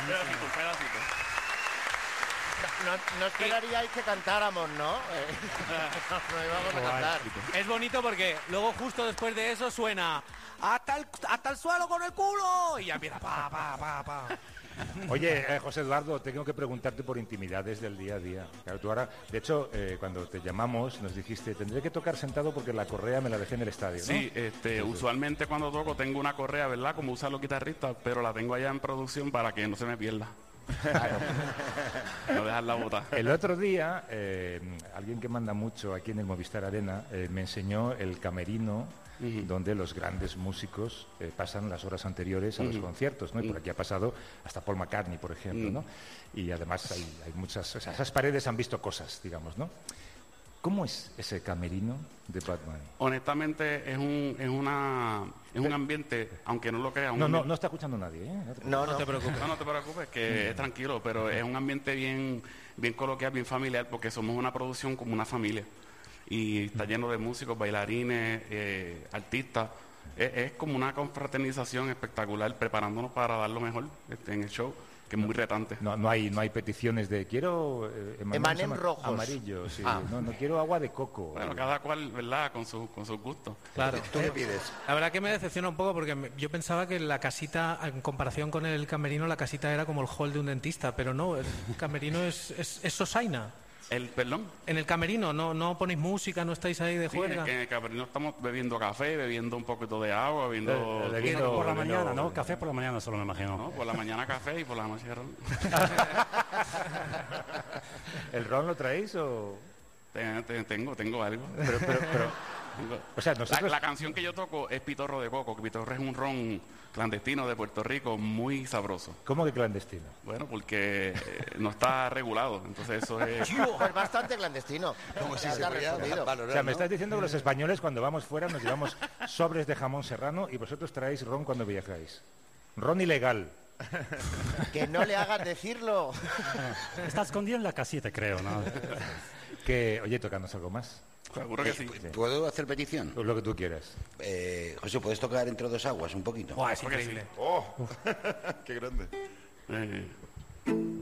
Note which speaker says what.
Speaker 1: pedacito.
Speaker 2: No esperaríais que cantáramos, ¿no? No íbamos a cantar.
Speaker 3: Es bonito porque luego justo después de eso suena hasta el suelo con el culo y ya empieza pa.
Speaker 4: Oye, José Eduardo, tengo que preguntarte por intimidades del día a día. Claro, tú ahora, de hecho, cuando te llamamos nos dijiste, tendré que tocar sentado porque la correa me la dejé en el estadio, ¿no?
Speaker 1: Sí, usualmente cuando toco tengo una correa, ¿verdad? Como usan los guitarristas, pero la tengo allá en producción para que no se me pierda.
Speaker 4: Claro.
Speaker 1: No dejarla botar.
Speaker 4: El otro día, alguien que manda mucho aquí en el Movistar Arena me enseñó el camerino donde los grandes músicos pasan las horas anteriores a los conciertos, ¿no? Y por aquí ha pasado hasta Paul McCartney, por ejemplo, ¿no? Y además hay muchas... O sea, esas paredes han visto cosas, digamos, ¿no? ¿Cómo es ese camerino de Batman?
Speaker 1: Honestamente es un ambiente, aunque no lo creas...
Speaker 4: No está escuchando nadie, ¿eh?
Speaker 2: No
Speaker 1: te preocupes. No te preocupes, que es tranquilo, pero es un ambiente bien coloquial, bien familiar, porque somos una producción como una familia. Y está lleno de músicos, bailarines, artistas. Es como una confraternización espectacular, preparándonos para dar lo mejor en el show, que es muy retante.
Speaker 4: No hay peticiones de quiero
Speaker 2: emanem rojos,
Speaker 4: amarillo, sí. No quiero agua de coco.
Speaker 1: Bueno, cada cual, ¿verdad? Con sus gustos.
Speaker 3: Claro.
Speaker 2: ¿Tú qué pides?
Speaker 3: La verdad que me decepciona un poco porque yo pensaba que la casita, en comparación con el camerino, la casita era como el hall de un dentista, pero no, el camerino es sosaina.
Speaker 1: ¿Perdón?
Speaker 3: En el camerino no ponéis música, no estáis ahí de juerga.
Speaker 1: Sí, en el camerino estamos bebiendo café, bebiendo un poquito de agua, bebiendo...
Speaker 5: por la mañana, ¿no? Café por la mañana solo me imagino.
Speaker 1: No, por la mañana café y por la noche ron.
Speaker 4: ¿El ron lo traéis o...?
Speaker 1: Tengo algo.
Speaker 4: Pero o sea, nosotros...
Speaker 1: la canción que yo toco es Pitorro de Coco, que Pitorro es un ron clandestino de Puerto Rico muy sabroso.
Speaker 4: ¿Cómo que clandestino?
Speaker 1: Bueno, porque no está regulado, entonces eso es...
Speaker 2: Es bastante clandestino.
Speaker 6: Como si se hubiera valorado,
Speaker 4: O sea, me
Speaker 6: ¿no?
Speaker 4: estás diciendo que los españoles cuando vamos fuera nos llevamos sobres de jamón serrano y vosotros traéis ron cuando viajáis. Ron ilegal.
Speaker 2: Que no le hagas decirlo.
Speaker 5: Está escondido en la casita, creo, ¿no?
Speaker 4: Oye, tocadnos algo más.
Speaker 1: Seguro que sí.
Speaker 6: ¿Puedo hacer petición?
Speaker 4: Lo que tú quieras.
Speaker 6: José, ¿puedes tocar Entre dos aguas un poquito?
Speaker 3: Es increíble.
Speaker 6: ¡Qué grande!